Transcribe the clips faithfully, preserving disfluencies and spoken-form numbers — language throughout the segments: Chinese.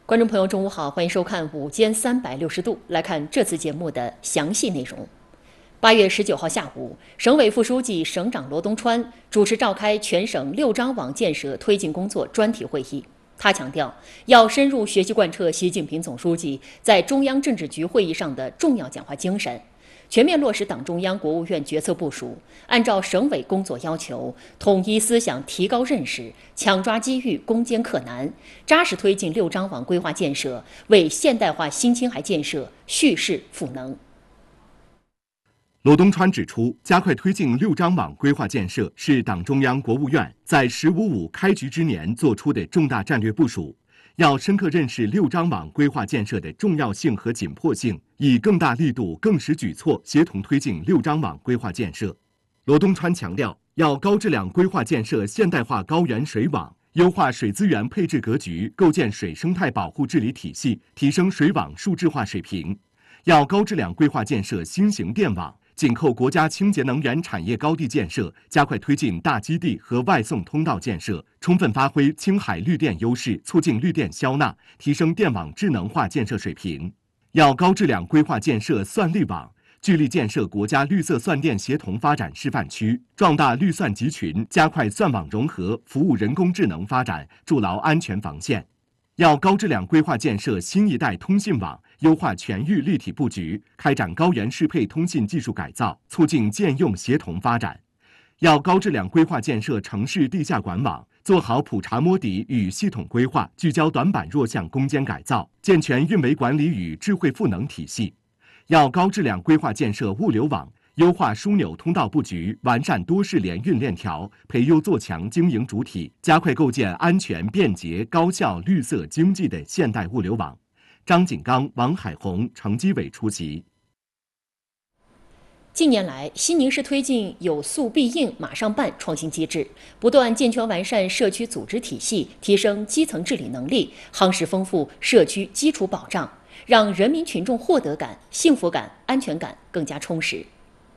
观众朋友，中午好，欢迎收看午间三百六十度。来看这次节目的详细内容。八月十九号下午，省委副书记、省长罗东川主持召开全省六张网建设推进工作专题会议。他强调，要深入学习贯彻习近平总书记在中央政治局会议上的重要讲话精神，全面落实党中央、国务院决策部署，按照省委工作要求，统一思想，提高认识，抢抓机遇，攻坚克难，扎实推进六张网规划建设，为现代化新青海建设蓄势赋能。 罗东川指出，加快推进六张网规划建设是党中央、国务院在“十五五”开局之年作出的重大战略部署。要深刻认识六张网规划建设的重要性和紧迫性，以更大力度、更实举措协同推进六张网规划建设。罗东川强调，要高质量规划建设现代化高原水网，优化水资源配置格局，构建水生态保护治理体系，提升水网数质化水平。要高质量规划建设新型电网，紧扣国家清洁能源产业高地建设，加快推进大基地和外送通道建设，充分发挥青海绿电优势，促进绿电消纳，提升电网智能化建设水平。要高质量规划建设算力网，聚力建设国家绿色算电协同发展示范区，壮大绿算集群，加快算网融合，服务人工智能发展，筑牢安全防线。要高质量规划建设新一代通信网，优化全域立体布局，开展高原适配通信技术改造，促进建用协同发展。要高质量规划建设城市地下管网，做好普查摸底与系统规划，聚焦短板弱项攻坚改造，健全运维管理与智慧赋能体系。要高质量规划建设物流网，优化枢纽通道布局，完善多式联运链条，培优做强经营主体，加快构建安全、便捷、高效、绿色经济的现代物流网。张锦刚、王海红、程基伟出席。 近年来，西宁市推进有诉必应、马上办创新机制，不断健全完善社区组织体系，提升基层治理能力，夯实丰富社区基础保障，让人民群众获得感、幸福感、安全感更加充实。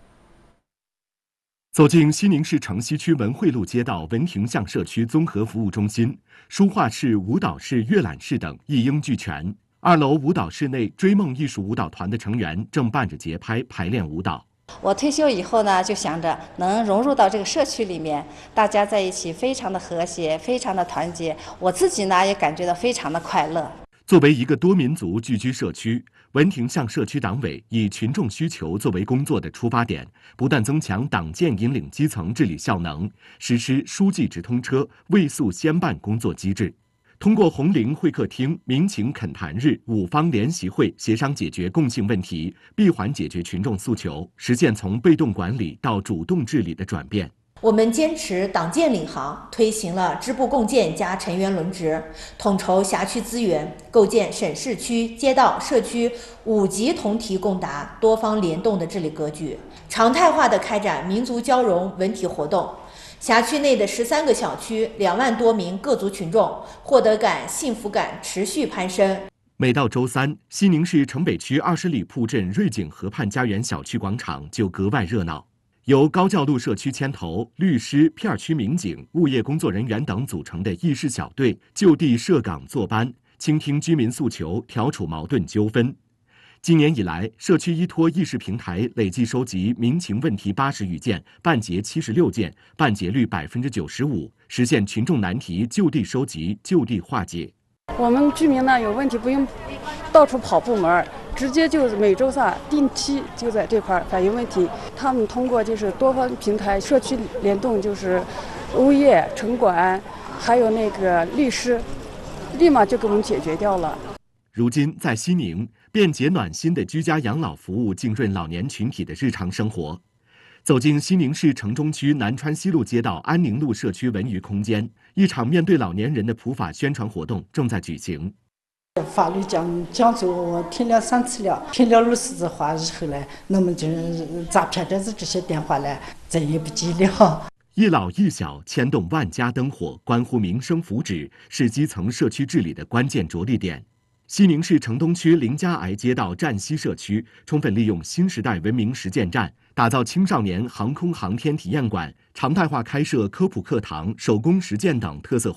走进西宁市城西区文汇路街道文亭巷社区综合服务中心，书画室、舞蹈室、阅览室等一应俱全。二楼舞蹈室内，追梦艺术舞蹈团的成员正伴着节拍排练舞蹈。 我退休以后呢，就想着能融入到这个社区里面，大家在一起非常的和谐，非常的团结。我自己呢也感觉到非常的快乐。 作为一个多民族聚居社区，文亭巷社区党委以群众需求作为工作的出发点，不断增强党建引领基层治理效能，实施书记直通车、卫诉先办工作机制。通过红陵会客厅、民情恳谈日、五方联席会协商解决共性问题，闭环解决群众诉求，实现从被动管理到主动治理的转变。 我们坚持党建领航，推行了支部共建加成员轮值，统筹辖区资源，构建省市区、街道、社区五级同提共达、多方联动的治理格局，常态化的开展民族交融文体活动。辖区内的十三个小区，两万多名各族群众获得感、幸福感持续攀升。 每到周三，西宁市城北区二十里铺镇瑞景河畔家园小区广场就格外热闹。由高教路社区牵头，律师、片区民警、物业工作人员等组成的义士小队就地设岗坐班，倾听居民诉求，调处矛盾纠纷。今年以来，社区依托议事平台累计收集民情问题八十余件，办结七十六件，办结率百分之九十五，实现群众难题就地收集、就地化解。 我们居民呢有问题不用到处跑部门，直接就是每周三定期就在这块反映问题。他们通过就是多方平台、社区联动，就是物业、城管，还有那个律师，立马就给我们解决掉了。 如今，在西宁，便捷暖心的居家养老服务浸润老年群体的日常生活。走进西宁市城中区南川西路街道安宁路社区文娱空间，一场面对老年人的普法宣传活动正在举行。 法律讲讲座我听了三次了，听了二十字话以后呢，那么就诈骗的这些电话呢，再也不接了。 一老一小牵动万家灯火，关乎民生福祉，是基层社区治理的关键着力点。西宁市城东区林家崖街道站西社区充分利用新时代文明实践站，打造青少年航空航天体验馆，常态化开设科普课堂、手工实践等特色活动，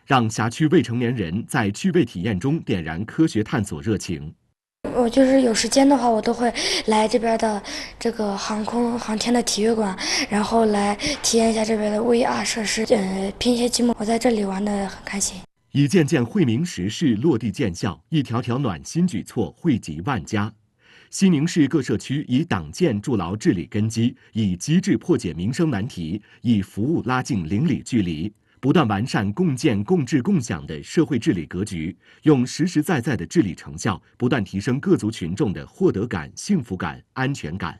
让辖区未成年人在趣味体验中点燃科学探索热情。 我就是有时间的话，我都会来这边的这个航空航天的体育馆，然后来体验一下这边的 V R 设施，呃，拼一些积木。我在这里玩得很开心。 一件件惠民实事落地见效，一条条暖心举措惠及万家。西宁市各社区以党建筑牢治理根基，以机制破解民生难题，以服务拉近邻里距离，不断完善共建共治共享的社会治理格局，用实实在在的治理成效，不断提升各族群众的获得感、幸福感、安全感。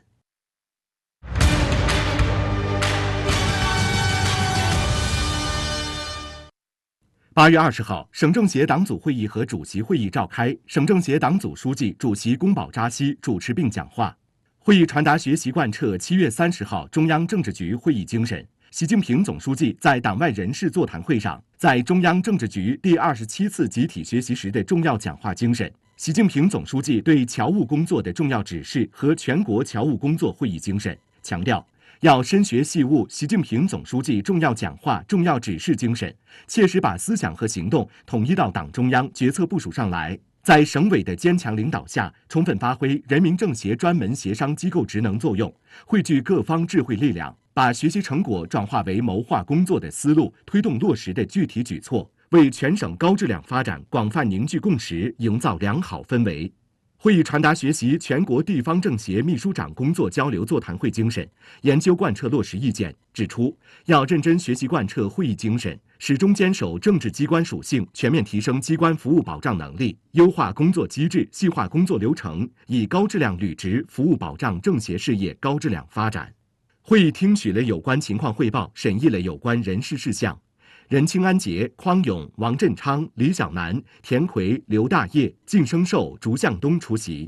八月二十号，省政协党组会议和主席会议召开，省政协党组书记、主席宫保扎西主持并讲话。会议传达学习贯彻七月三十号中央政治局会议精神。习近平总书记在党外人士座谈会上，在中央政治局第二十七次集体学习时的重要讲话精神，习近平总书记对侨务工作的重要指示和全国侨务工作会议精神，强调要深学细悟习近平总书记重要讲话、重要指示精神，切实把思想和行动统一到党中央决策部署上来。在省委的坚强领导下，充分发挥人民政协专门协商机构职能作用，汇聚各方智慧力量，把学习成果转化为谋划工作的思路、推动落实的具体举措，为全省高质量发展广泛凝聚共识，营造良好氛围。会议传达学习全国地方政协秘书长工作交流座谈会精神，研究贯彻落实意见，指出要认真学习贯彻会议精神，始终坚守政治机关属性，全面提升机关服务保障能力，优化工作机制，细化工作流程，以高质量履职服务保障政协事业高质量发展。会议听取了有关情况汇报，审议了有关人事事项。任清安杰、匡勇、王振昌、李小南、田奎、刘大业、靳生寿、竺向东出席。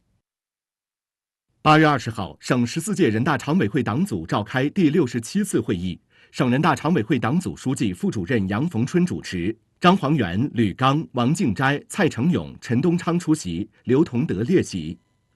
八月二十号，省十四届人大常委会党组召开第六十七次会议，省人大常委会党组书记、副主任杨逢春主持，张煌元、吕刚、王敬斋、蔡成勇、陈东昌出席，刘同德列席。